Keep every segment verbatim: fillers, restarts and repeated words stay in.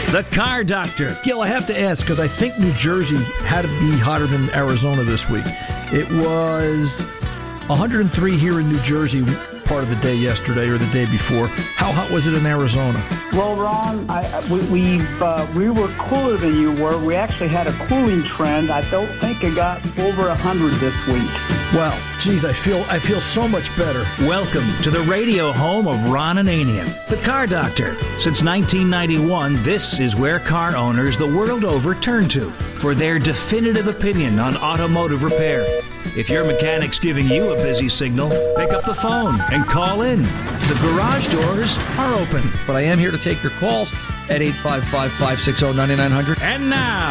The Car Doctor. Gil, I have to ask, because I think New Jersey had to be hotter than Arizona this week. It was one hundred three here in New Jersey part of the day yesterday or the day before. How hot was it in Arizona? Well, Ron, I, we we, uh, we were cooler than you were. We actually had a cooling trend. I don't think it got over one hundred this week. Well, geez, I feel I feel so much better. Welcome to the radio home of Ron Ananian, the Car Doctor. Since nineteen ninety-one, this is where car owners the world over turn to for their definitive opinion on automotive repair. If your mechanic's giving you a busy signal, pick up the phone and call in. The garage doors are open. But I am here to take your calls at eight five five, five six zero, nine nine zero zero. And now,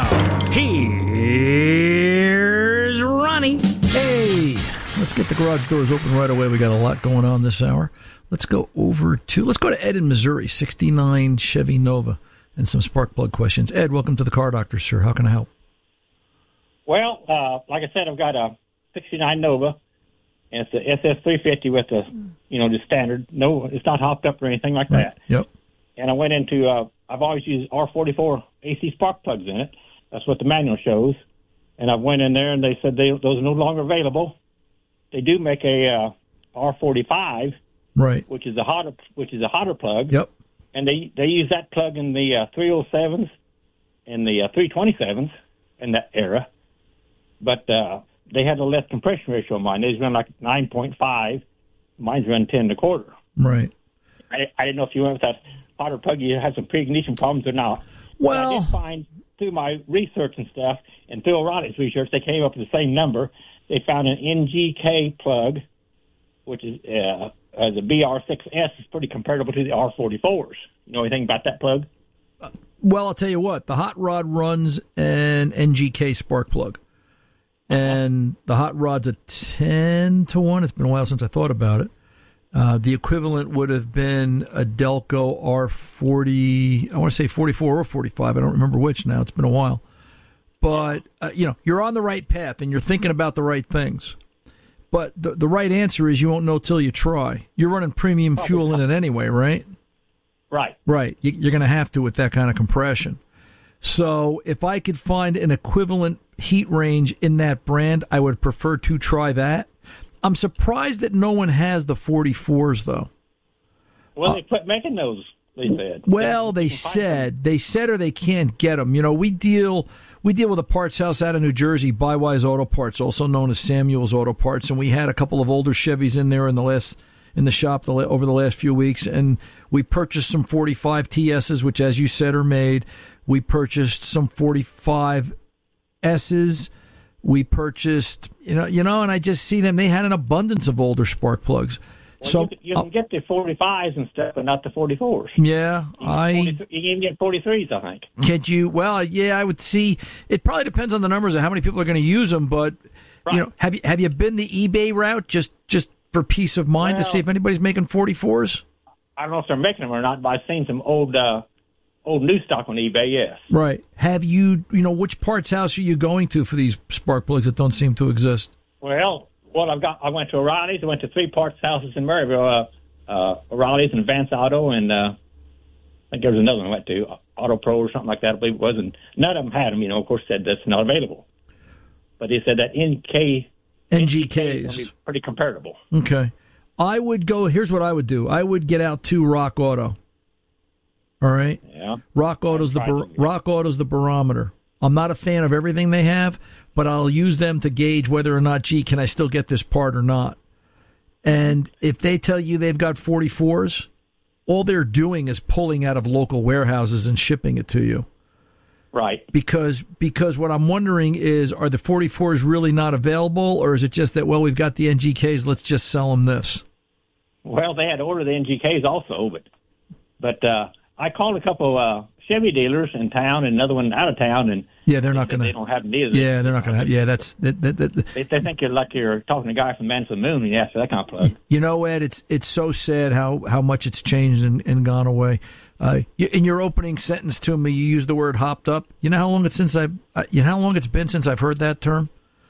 here's Ronnie. Hey, let's get the garage doors open right away. We got a lot going on this hour. Let's go over to, let's go to Ed in Missouri, sixty-nine Chevy Nova, and some spark plug questions. Ed, welcome to the Car Doctor, sir. How can I help? Well, uh, like I said, I've got a sixty-nine Nova, and it's the S S three fifty with the, you know, the standard. No, it's not hopped up or anything like Right. that. Yep. And I went into, uh, I've always used R forty-four A C spark plugs in it. That's what the manual shows. And I went in there, and they said they, those are no longer available. They do make a uh, R forty-five, Right. which is a hotter, which is a hotter plug. Yep. And they they use that plug in the uh, three oh sevens and the uh, three twenty-sevens in that era. But uh, they had a less compression ratio on mine. They run like nine point five. Mine's run ten and a quarter. Right. I, I didn't know if you went with that hotter plug, you had some pre-ignition problems or not. Well, But I did find through my research and stuff, and through O'Reilly's research, they came up with the same number. They found an N G K plug, which is uh, uh, the B R six S is pretty comparable to the R forty-fours. You know anything about that plug? Well, I'll tell you what. The hot rod runs an N G K spark plug. And the hot rod's a ten to one. It's been a while since I thought about it. Uh, the equivalent would have been a Delco R forty, I want to say forty-four or forty-five. I don't remember which now. It's been a while. But, uh, you know, you're on the right path and you're thinking about the right things. But the, the right answer is you won't know till you try. You're running premium fuel in it anyway, right? Right. Right. You, you're going to have to with that kind of compression. So if I could find an equivalent heat range in that brand, I would prefer to try that. I'm surprised that no one has the forty-fours, though. Well, they quit making those, they said. Well, they said, they said or they can't get them. You know, we deal we deal with a parts house out of New Jersey, Bywise Auto Parts, also known as Samuel's Auto Parts, and we had a couple of older Chevys in there in the last in the shop the, over the last few weeks, and we purchased some forty-five T S's, which, as you said, are made. We purchased some forty-five S's. We purchased, you know, you know, and I just see them. They had an abundance of older spark plugs. Well, so you can, you can uh, get the forty-fives and stuff, but not the forty-fours. Yeah, you I. You can even get forty-threes, I think. Could you? Well, yeah, I would see. It probably depends on the numbers of how many people are going to use them. But right. you know, have you have you been the eBay route just just for peace of mind well, to see if anybody's making forty-fours? I don't know if they're making them or not, but I've seen some old. Uh, Old new stock on eBay, yes. Right. Have you, you know, which parts house are you going to for these spark plugs that don't seem to exist? Well, well, I've got. I went to O'Reilly's. I went to three parts houses in Maryville. Uh, uh, O'Reilly's and Advance Auto, and uh, I think there was another one I went to, Auto Pro or something like that. I believe it was, and none of them had them. You know, of course, said that's not available. But they said that N K N G Ks is be pretty comparable. Okay. I would go. Here's what I would do. I would get out to Rock Auto. All right. Yeah. Rock Auto's the bar- Rock Auto's the barometer. I'm not a fan of everything they have, but I'll use them to gauge whether or not, gee, can I still get this part or not? And if they tell you they've got forty-fours, all they're doing is pulling out of local warehouses and shipping it to you. Right. Because because what I'm wondering is, are the forty-fours really not available, or is it just that, well, we've got the N G Ks, let's just sell them this? Well, they had to order the N G Ks also, but but uh, I called a couple uh, Chevy dealers in town and another one out of town, and yeah, they're not going to. They don't have them either. Yeah, they're not going to have. Yeah, that's that. that, that they, they think you're like you're talking to a guy from Man to the Moon, and you ask for that kind of plug. You know, Ed, it's it's so sad how, how much it's changed and, and gone away. Uh, in your opening sentence to me, you used the word "hopped up." You know how long it's since I. Uh, you know how long it's been since I've heard that term.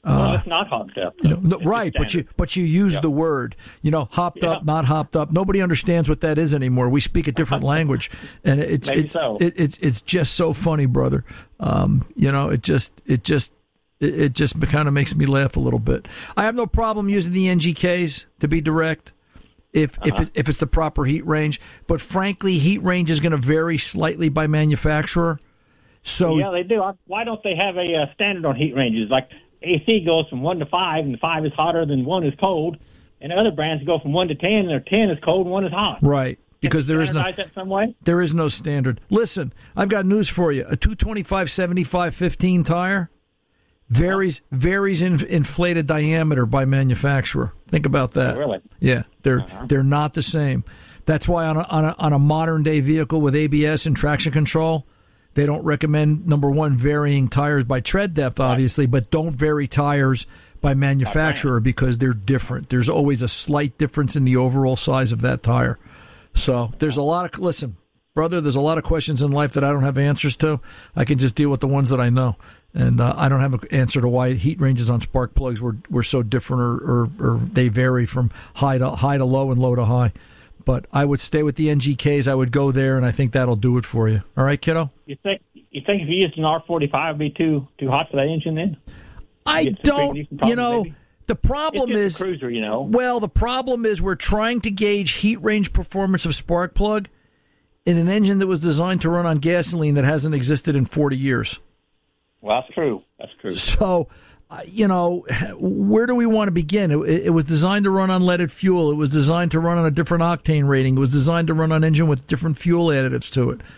Well, it's not hopped up. You know, no, right, but you but you use yeah. the word, you know, hopped yeah. up, not hopped up. Nobody understands what that is anymore. We speak a different language, and it's Maybe it's, so. it, it's it's just so funny, brother. Um, you know, it just it just it, it just kind of makes me laugh a little bit. I have no problem using the N G Ks, to be direct, if uh-huh. if it, if it's the proper heat range. But frankly, heat range is going to vary slightly by manufacturer. So yeah, they do. Why don't they have a uh, standard on heat ranges? Like A C goes from one to five, and five is hotter than one is cold. And other brands go from one to ten, and ten is cold and one is hot. Right, because there is no that some way? there is no standard. Listen, I've got news for you. A two twenty-five seventy-five fifteen tire varies varies in inflated diameter by manufacturer. Think about that. Oh, really? Yeah, they're uh-huh. they're not the same. That's why on a, on a on a modern day vehicle with A B S and traction control, they don't recommend, number one, varying tires by tread depth, obviously, but don't vary tires by manufacturer because they're different. There's always a slight difference in the overall size of that tire. So there's a lot of, listen, brother, there's a lot of questions in life that I don't have answers to. I can just deal with the ones that I know. And uh, I don't have an answer to why heat ranges on spark plugs were, were so different or, or, or they vary from high to high to low and low to high. But I would stay with the N G Ks. I would go there, and I think that'll do it for you. All right, kiddo? You think you think if you used an R forty-five, it'd be too too hot for that engine then? I you don't, you know, maybe? the problem it's is, just a cruiser, you know. Well, the problem is we're trying to gauge heat range performance of spark plug in an engine that was designed to run on gasoline that hasn't existed in forty years. Well, that's true. That's true. So, uh, you know, where do we want to begin? It, it was designed to run on leaded fuel. It was designed to run on a different octane rating. It was designed to run on an engine with different fuel additives to it.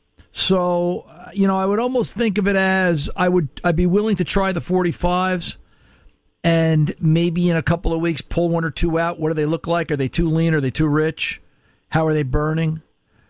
So, uh, you know, I would almost think of it as I would, I'd be willing to try the forty-fives and maybe in a couple of weeks pull one or two out. What do they look like? Are they too lean? Are they too rich? How are they burning?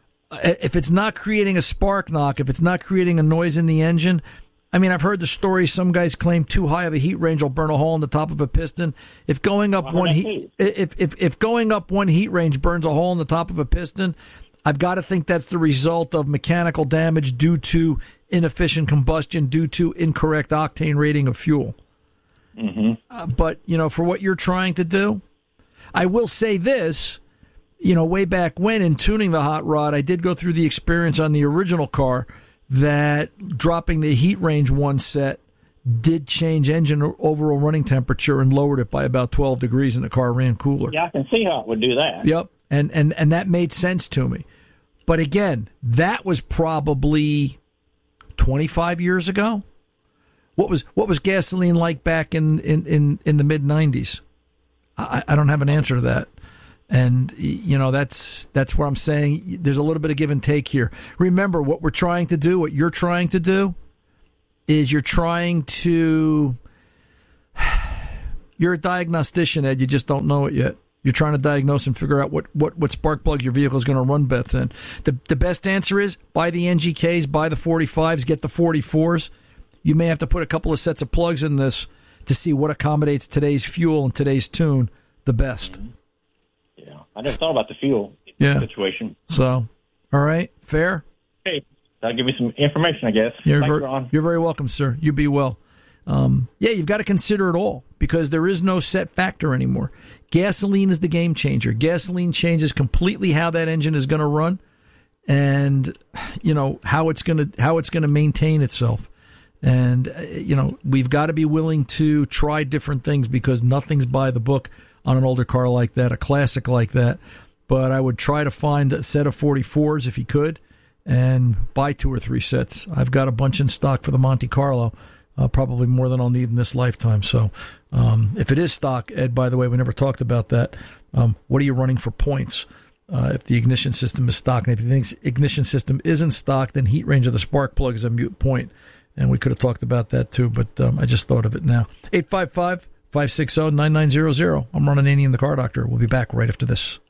If it's not creating a spark knock, if it's not creating a noise in the engine, I mean, I've heard the story. Some guys claim too high of a heat range will burn a hole in the top of a piston. If going up one heat, if, if if going up one heat range burns a hole in the top of a piston, I've got to think that's the result of mechanical damage due to inefficient combustion, due to incorrect octane rating of fuel. Mm-hmm. Uh, but you know, for what you're trying to do, I will say this. You know, way back when in tuning the hot rod, I did go through the experience on the original car that dropping the heat range one set did change engine overall running temperature and lowered it by about twelve degrees, and the car ran cooler. Yeah, I can see how it would do that. Yep, and and and that made sense to me. But again, that was probably twenty-five years ago. What was what was gasoline like back in in in, in the mid nineties? I, I don't have an answer to that. And, you know, that's that's where I'm saying there's a little bit of give and take here. Remember, what we're trying to do, what you're trying to do, is you're trying to, you're a diagnostician, Ed, you just don't know it yet. You're trying to diagnose and figure out what, what, what spark plug your vehicle is going to run best in. The, the best answer is buy the N G Ks, buy the forty-fives, get the forty-fours. You may have to put a couple of sets of plugs in this to see what accommodates today's fuel and today's tune the best. Mm-hmm. Yeah, I never thought about the fuel yeah. situation. So, all right, fair? Okay, that'll give me some information, I guess. You're, Thanks, ver- Ron. you're very welcome, sir. You be well. Um, yeah, you've got to consider it all because there is no set factor anymore. Gasoline is the game changer. Gasoline changes completely how that engine is going to run and, you know, how it's going to how it's going to maintain itself. And, uh, you know, we've got to be willing to try different things because nothing's by the book on an older car like that, a classic like that. But I would try to find a set of forty-fours if you could and buy two or three sets. I've got a bunch in stock for the Monte Carlo, uh, probably more than I'll need in this lifetime. So um, if it is stock, Ed, by the way, we never talked about that. Um, what are you running for points? Uh, if the ignition system is stock, and if you think ignition system isn't stock, then heat range of the spark plug is a mute point. And we could have talked about that too, but um, I just thought of it now. eight five five, five six zero, nine nine zero zero. I'm Ron Ananian, the Car Doctor. We'll be back right after this.